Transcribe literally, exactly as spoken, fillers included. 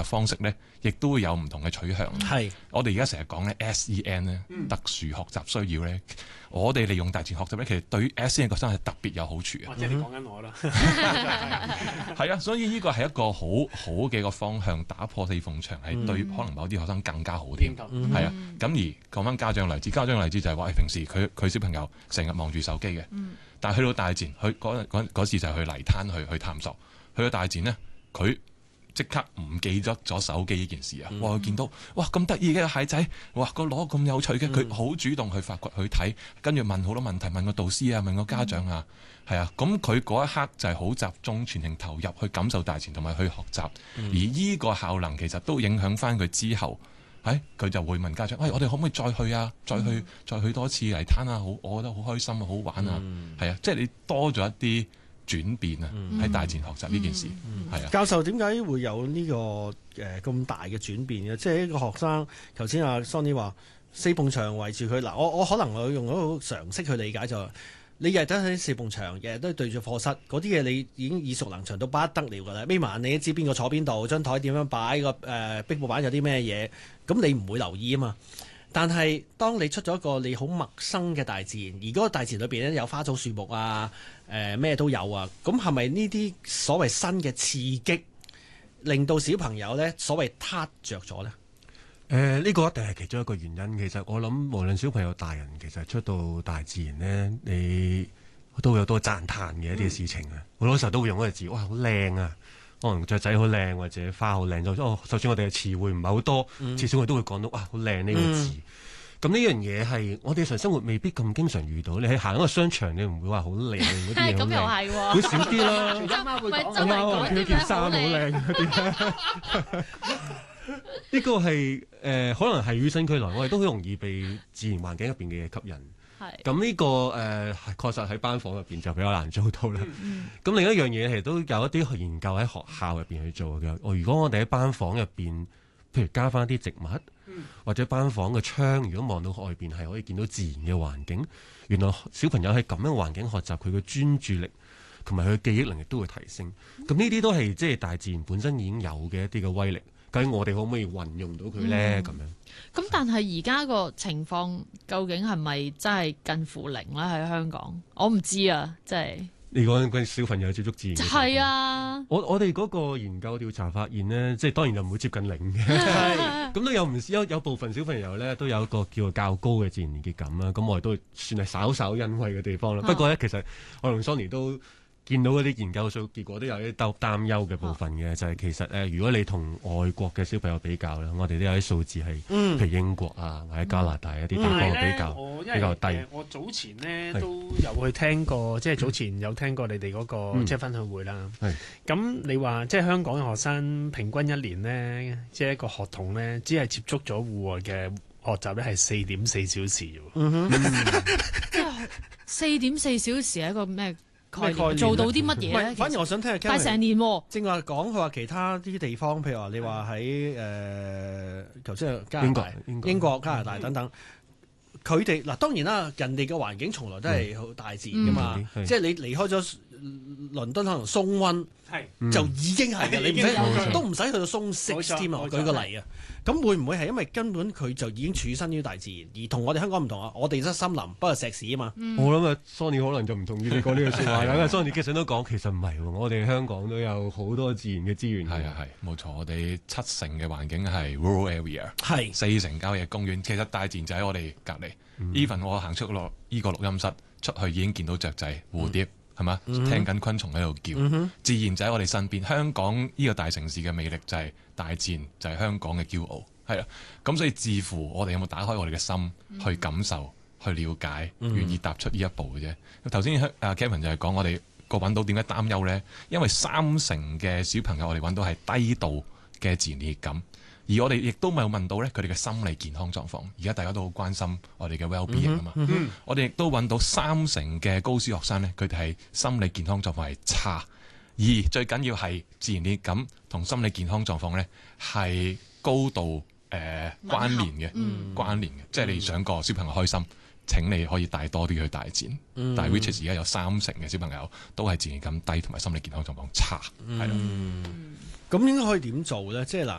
習方式咧，亦都會有唔同嘅取向。 係我哋而家成日講咧 S E N 咧、嗯，特殊學習需要咧，我哋利用大自然學習咧，其實對於 S E N 個身係特別有好處嘅。 或者你講緊我啦， 係啊，所以呢個係一個好好嘅一個方向，打破四埲牆係對可能某啲學生更加好添。係、嗯、啊，咁而講翻家長例子，家長例子就係話，誒平時佢佢小朋友成日望住手機嘅、嗯，但係去到大自然，佢嗰嗰嗰時就係去泥灘去去探索，去到大自然咧，佢即刻唔記咗咗手機呢件事啊！哇，佢見到哇咁得意嘅蟹仔，哇個螺咁有趣嘅，佢好主動去發掘去睇，跟住問好多問題，問個導師啊，問個家長啊，係、嗯、啊，咁佢嗰一刻就係好集中、全情投入去感受大自然同埋去學習、嗯，而呢個效能其實都影響翻佢之後，誒、哎、佢就會問家長，喂、哎，我哋可唔可以再去啊？再去、嗯、再去多次泥灘啊？好，我覺得好開心啊，好玩啊，係、嗯、啊，即係你多咗一啲轉變啊！喺、嗯、大自然學習呢件事，係、嗯嗯、啊。 教授點解會有呢、這個誒咁、呃、大嘅轉變嘅？即係一個學生，頭先阿 Sony 話四埲牆圍住佢嗱，我我可能我用一個常識去理解就係、是，你日日都喺四埲牆，日日都對住課室，嗰啲嘢你已經耳熟能詳到不得了㗎啦。眯埋眼你都知邊個坐邊度，張台點樣擺，個誒壁布板有啲咩嘢，咁你唔會留意啊嘛。但係，當你出咗一個你好陌生嘅大自然，而嗰個大自然裏邊咧有花草樹木啊，誒、呃、咩都有啊，咁係咪呢啲所謂新嘅刺激，令到小朋友咧所謂撻着咗咧？誒、 呃，呢、這個一定係其中一個原因。其實我諗，無論小朋友、大人，其實出到大自然咧，你都會有多讚歎嘅一啲事情啊。好、嗯、多時候都會用嗰個字，哇，好靚啊！可能雀仔好靚，或者花好靚，就哦，就算我哋嘅詞彙唔係好多，嗯、至少我哋都會講到哇，好靚呢個字。咁、嗯、呢樣嘢係我哋日常生活未必咁經常遇到。你喺行一個商場，你唔會話好靚嗰啲嘢，咁又係喎，會少啲啦。 阿媽會講， 阿媽話佢件衫好靚嗰啲。呢個係誒、呃，可能係與生俱來，我哋都好容易被自然環境入邊嘅嘢吸引。咁呢、這個誒、呃、確實喺班房入邊就比較難做到啦。咁、嗯嗯、另一樣嘢其實都有一啲研究喺學校入邊去做嘅。哦，如果我哋喺班房入邊，譬如加翻啲植物、嗯，或者班房嘅窗，如果望到外邊係可以見到自然嘅環境，原來小朋友喺咁樣環境學習，佢嘅專注力同埋佢嘅記憶能力都會提升。咁呢啲都係即係大自然本身已經有嘅一啲嘅威力。究竟我哋可唔可以運用到佢咧？咁、嗯、樣咁， 但係而家個情況究竟係咪真係近乎零咧？喺香港，我唔知啊，即係你講緊小朋友接觸自然， 係啊。我我哋嗰個研究調查發現咧，即係當然就唔會接近零嘅，咁都有唔有有部分小朋友咧都有一個叫做較高嘅自然連結感啦。咁我哋都算係稍稍欣慰嘅地方啦、啊。不過咧，其實我同 Sony 都見到嗰啲研究數結果都有啲擔擔憂嘅部分嘅、啊，就係、是、其實誒、呃，如果你同外國嘅小朋友比較咧，我哋都有啲數字係、嗯，譬如英國啊或者加拿大一啲地方比較、嗯、比較低。呃、我早前呢都有去聽過，即係早前有聽過你哋嗰、那個、嗯、即係分享會啦。咁你話即係香港嘅學生平均一年呢，即係一個學童呢，只係接觸咗戶外嘅學習咧係四點四小時喎。嗯哼， 即係四點四小時係一個咩？概念做到啲乜嘢咧？ 反而我想聽下， 但成年喎。 正話講佢話其他啲地方，譬如話你話喺誒頭先加拿大、英國、英國加拿大等等，佢哋嗱當然啦，人哋嘅環境從來都係好大自然噶嘛，嗯、即係你離開咗倫敦可能松溫，就已經係嘅，你唔使都唔使去到松息添啊！我舉個例啊，咁會唔會係因為根本佢就已經處身於大自然，而同我哋香港唔同啊？我哋得森林，不過石屎啊嘛。 嗯、我諗啊 Sony 可能就唔同意你講呢句説話啦。因為 Sony 其實都講，其實唔係喎，我哋香港都有好多自然嘅資源。 係啊係，冇錯，我哋七成嘅環境係 rural area， 係四成郊野公園。其實大自然就喺我哋隔離。even、嗯、我行出落依個錄音室出去已經見到雀仔、蝴蝶。嗯係嘛？聽緊昆蟲喺度叫、嗯，自然就喺我哋身邊。香港呢個大城市嘅魅力就係大自然，就係香港嘅驕傲。係啦，咁所以視乎我哋有冇打開我哋嘅心去感受、嗯、去了解，願意踏出呢一步嘅啫。頭先阿 Kevin 就係講我哋個揾到點解擔憂咧？因為三成嘅小朋友我哋揾到係低度嘅自然連結感。而我哋亦都冇問到咧，佢哋嘅心理健康狀況。而家大家都好關心我哋嘅 well-being 啊嘛。嗯、我哋亦都揾到三成嘅高小學生咧，佢哋係心理健康狀況係差。而最緊要係自然連結感同心理健康狀況咧係高度誒、呃、關聯嘅、嗯，關聯嘅。即係你想個小朋友開心，請你可以帶多啲去大自然。嗯、但係 which is 而家有三成嘅小朋友都係自然感低同埋心理健康狀況差，係、嗯、咯。 咁應該可以點做咧？即係嗱，